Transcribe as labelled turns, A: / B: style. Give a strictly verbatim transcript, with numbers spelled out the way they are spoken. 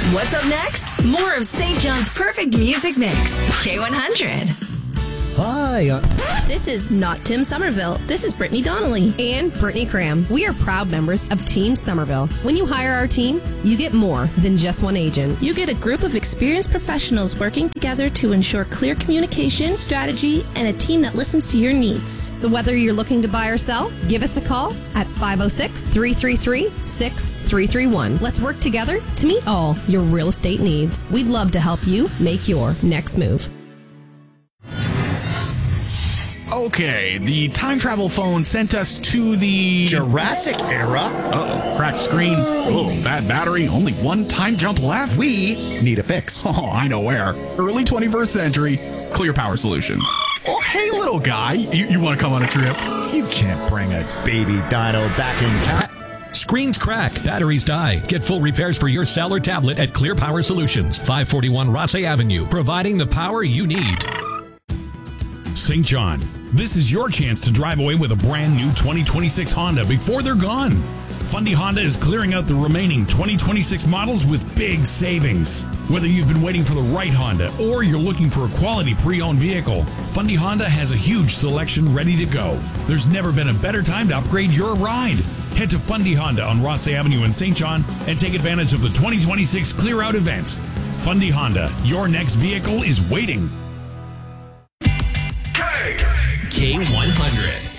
A: What's up next? More of Saint John's Perfect Music Mix. K one hundred.
B: Hi. Uh-
C: this is not Tim Somerville. This is Brittany Donnelly.
D: And Brittany Cram. We are proud members of Team Somerville. When you hire our team, you get more than just one agent.
C: You get a group of experienced professionals working together to ensure clear communication, strategy, and a team that listens to your needs.
D: So whether you're looking to buy or sell, give us a call at five oh six, three three three, six three three one. Let's work together to meet all your real estate needs. We'd love to help you make your next move.
E: Okay, the time travel phone sent us to the
B: Jurassic era.
E: Uh-oh, cracked screen. Oh, bad battery. Only one time jump left.
B: We need a fix.
E: Oh, I know where. Early twenty-first century, Clear Power Solutions. Oh, hey, little guy. You, you want to come on a trip?
B: You can't bring a baby dino back in time.
F: Screens crack, batteries die. Get full repairs for your cell or tablet at Clear Power Solutions, five forty-one Rossay Avenue, providing the power you need.
G: Saint John, this is your chance to drive away with a brand new twenty twenty-six Honda before they're gone. Fundy Honda is clearing out the remaining twenty twenty-six models with big savings. Whether you've been waiting for the right Honda or you're looking for a quality pre-owned vehicle, Fundy Honda has a huge selection ready to go. There's never been a better time to upgrade your ride. Head to Fundy Honda on Rossay Avenue in Saint John and take advantage of the twenty twenty-six Clear Out event. Fundy Honda, your next vehicle is waiting.
H: K one hundred.